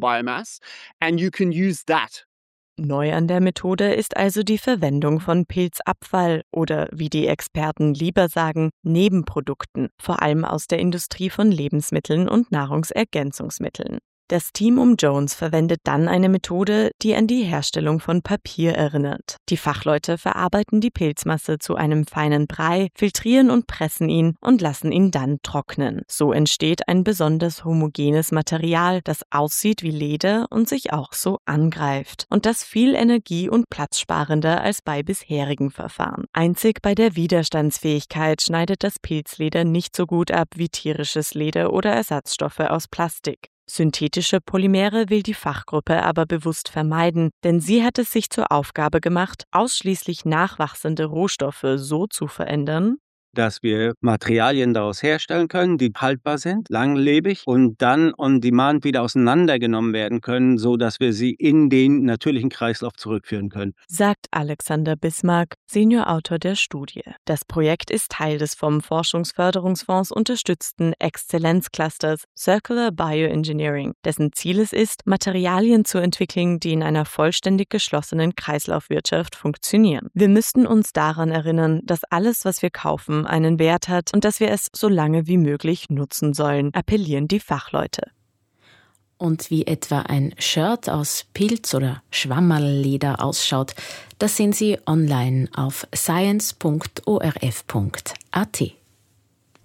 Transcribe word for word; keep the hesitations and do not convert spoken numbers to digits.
biomass, and you can use that. Neu an der Methode ist also die Verwendung von Pilzabfall oder, wie die Experten lieber sagen, Nebenprodukten, vor allem aus der Industrie von Lebensmitteln und Nahrungsergänzungsmitteln. Das Team um Jones verwendet dann eine Methode, die an die Herstellung von Papier erinnert. Die Fachleute verarbeiten die Pilzmasse zu einem feinen Brei, filtrieren und pressen ihn und lassen ihn dann trocknen. So entsteht ein besonders homogenes Material, das aussieht wie Leder und sich auch so angreift. Und das viel energie- und platzsparender als bei bisherigen Verfahren. Einzig bei der Widerstandsfähigkeit schneidet das Pilzleder nicht so gut ab wie tierisches Leder oder Ersatzstoffe aus Plastik. Synthetische Polymere will die Fachgruppe aber bewusst vermeiden, denn sie hat es sich zur Aufgabe gemacht, ausschließlich nachwachsende Rohstoffe so zu verändern, dass wir Materialien daraus herstellen können, die haltbar sind, langlebig und dann on demand wieder auseinandergenommen werden können, so dass wir sie in den natürlichen Kreislauf zurückführen können, sagt Alexander Bismarck, Seniorautor der Studie. Das Projekt ist Teil des vom Forschungsförderungsfonds unterstützten Exzellenzclusters Circular Bioengineering, dessen Ziel es ist, Materialien zu entwickeln, die in einer vollständig geschlossenen Kreislaufwirtschaft funktionieren. Wir müssten uns daran erinnern, dass alles, was wir kaufen, einen Wert hat und dass wir es so lange wie möglich nutzen sollen, appellieren die Fachleute. Und wie etwa ein Shirt aus Pilz- oder Schwammerleder ausschaut, das sehen Sie online auf science punkt o r f punkt a t.